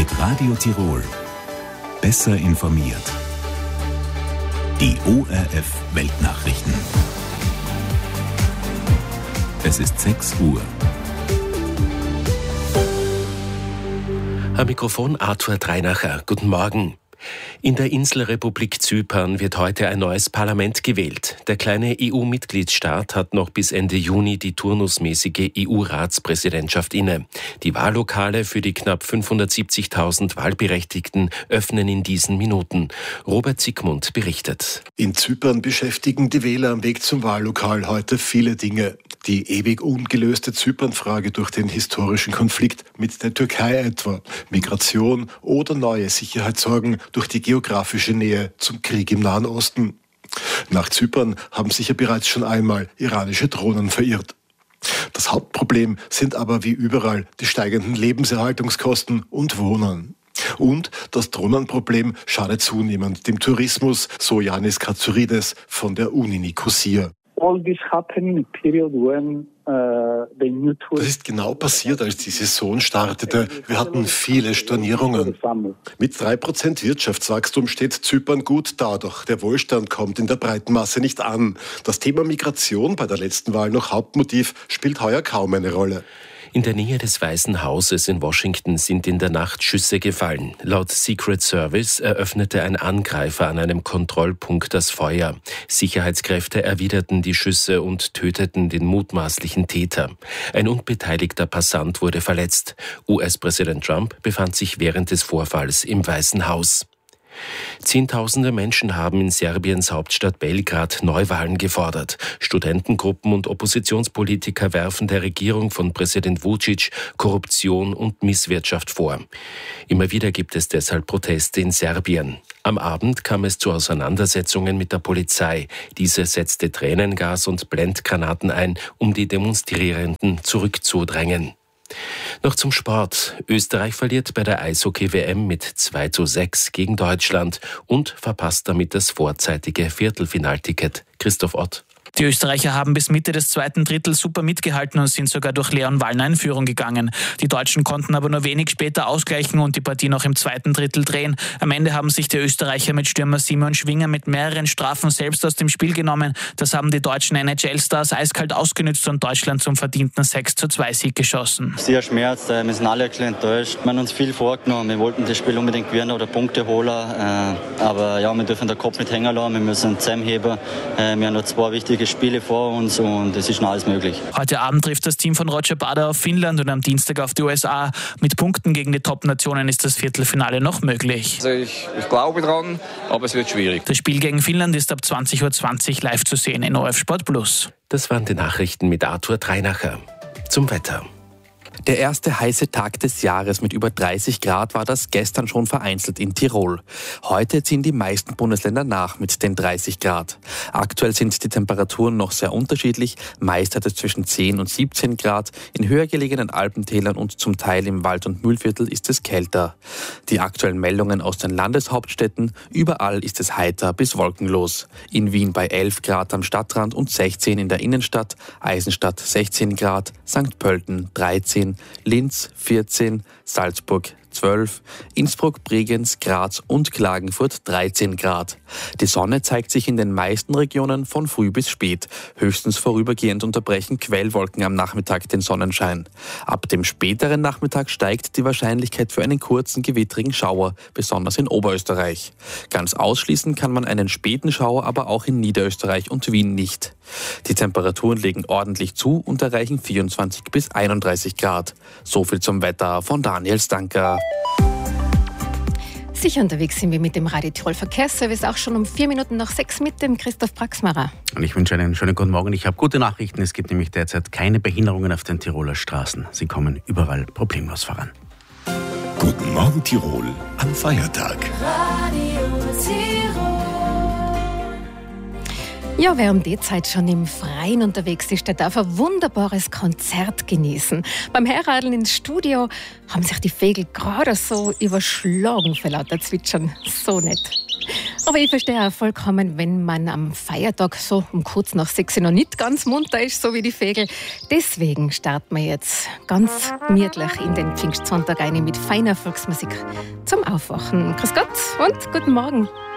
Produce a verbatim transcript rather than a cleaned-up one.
Mit Radio Tirol. Besser informiert. Die O R F Weltnachrichten. Es ist sechs Uhr. Am Mikrofon Arthur Dreinacher. Guten Morgen. In der Inselrepublik Zypern wird heute ein neues Parlament gewählt. Der kleine E U-Mitgliedstaat hat noch bis Ende Juni die turnusmäßige E U-Ratspräsidentschaft inne. Die Wahllokale für die knapp fünfhundertsiebzigtausend Wahlberechtigten öffnen in diesen Minuten. Robert Siegmund berichtet. In Zypern beschäftigen die Wähler am Weg zum Wahllokal heute viele Dinge. Die ewig ungelöste Zypernfrage durch den historischen Konflikt mit der Türkei etwa, Migration oder neue Sicherheitssorgen durch die geografische Nähe zum Krieg im Nahen Osten. Nach Zypern haben sich ja bereits schon einmal iranische Drohnen verirrt. Das Hauptproblem sind aber wie überall die steigenden Lebenserhaltungskosten und Wohnen. Und das Drohnenproblem schadet zunehmend dem Tourismus, so Yanis Katsourides von der Uni Nikosia. Das ist genau passiert, als die Saison startete. Wir hatten viele Stornierungen. Mit drei Prozent Wirtschaftswachstum steht Zypern gut da, doch der Wohlstand kommt in der breiten Masse nicht an. Das Thema Migration, bei der letzten Wahl noch Hauptmotiv, spielt heuer kaum eine Rolle. In der Nähe des Weißen Hauses in Washington sind in der Nacht Schüsse gefallen. Laut Secret Service eröffnete ein Angreifer an einem Kontrollpunkt das Feuer. Sicherheitskräfte erwiderten die Schüsse und töteten den mutmaßlichen Täter. Ein unbeteiligter Passant wurde verletzt. U S-Präsident Trump befand sich während des Vorfalls im Weißen Haus. Zehntausende Menschen haben in Serbiens Hauptstadt Belgrad Neuwahlen gefordert. Studentengruppen und Oppositionspolitiker werfen der Regierung von Präsident Vučić Korruption und Misswirtschaft vor. Immer wieder gibt es deshalb Proteste in Serbien. Am Abend kam es zu Auseinandersetzungen mit der Polizei. Diese setzte Tränengas und Blendgranaten ein, um die Demonstrierenden zurückzudrängen. Noch zum Sport. Österreich verliert bei der Eishockey-W M mit zwei zu sechs gegen Deutschland und verpasst damit das vorzeitige Viertelfinalticket. Christoph Ott. Die Österreicher haben bis Mitte des zweiten Drittels super mitgehalten und sind sogar durch Leon Wallner in Führung gegangen. Die Deutschen konnten aber nur wenig später ausgleichen und die Partie noch im zweiten Drittel drehen. Am Ende haben sich die Österreicher mit Stürmer Simon Schwinger mit mehreren Strafen selbst aus dem Spiel genommen. Das haben die deutschen N H L-Stars eiskalt ausgenützt und Deutschland zum verdienten sechs zu zwei Sieg geschossen. Sehr schmerzt, wir sind alle ein bisschen enttäuscht. Wir haben uns viel vorgenommen, wir wollten das Spiel unbedingt gewinnen oder Punkte holen. Aber ja, wir dürfen den Kopf nicht hängen lassen, wir müssen zusammenheben. Wir haben noch zwei wichtige Spiele vor uns und es ist noch alles möglich. Heute Abend trifft das Team von Roger Bader auf Finnland und am Dienstag auf die U S A. Mit Punkten gegen die Top-Nationen ist das Viertelfinale noch möglich. Also ich, ich glaube dran, aber es wird schwierig. Das Spiel gegen Finnland ist ab zwanzig Uhr zwanzig live zu sehen in O R F Sport Plus. Das waren die Nachrichten mit Arthur Dreinacher. Zum Wetter. Der erste heiße Tag des Jahres mit über dreißig Grad war das gestern schon vereinzelt in Tirol. Heute ziehen die meisten Bundesländer nach mit den dreißig Grad. Aktuell sind die Temperaturen noch sehr unterschiedlich. Meist hat es zwischen zehn und siebzehn Grad. In höher gelegenen Alpentälern und zum Teil im Wald- und Mühlviertel ist es kälter. Die aktuellen Meldungen aus den Landeshauptstädten: Überall ist es heiter bis wolkenlos. In Wien bei elf Grad am Stadtrand und sechzehn in der Innenstadt. Eisenstadt sechzehn Grad, Sankt Pölten dreizehn, Linz vierzehn, Salzburg zwölf, Innsbruck, Bregenz, Graz und Klagenfurt dreizehn Grad. Die Sonne zeigt sich in den meisten Regionen von früh bis spät. Höchstens vorübergehend unterbrechen Quellwolken am Nachmittag den Sonnenschein. Ab dem späteren Nachmittag steigt die Wahrscheinlichkeit für einen kurzen gewittrigen Schauer, besonders in Oberösterreich. Ganz ausschließen kann man einen späten Schauer aber auch in Niederösterreich und Wien nicht. Die Temperaturen legen ordentlich zu und erreichen vierundzwanzig bis einunddreißig Grad. So viel zum Wetter von Daniel Stanker. Sicher unterwegs sind wir mit dem Radio Tirol Verkehrsservice auch schon um vier Minuten nach sechs mit dem Christoph Braxmacher. Und ich wünsche einen schönen guten Morgen. Ich habe gute Nachrichten. Es gibt nämlich derzeit keine Behinderungen auf den Tiroler Straßen. Sie kommen überall problemlos voran. Guten Morgen Tirol am Feiertag. Radio Tirol. Ja, wer um die Zeit schon im Freien unterwegs ist, der darf ein wunderbares Konzert genießen. Beim Herradeln ins Studio haben sich die Vögel gerade so überschlagen vor lauter Zwitschern. So nett. Aber ich verstehe auch vollkommen, wenn man am Feiertag so um kurz nach sechs noch nicht ganz munter ist, so wie die Vögel. Deswegen starten wir jetzt ganz gemütlich in den Pfingstsonntag rein mit feiner Volksmusik zum Aufwachen. Grüß Gott und guten Morgen.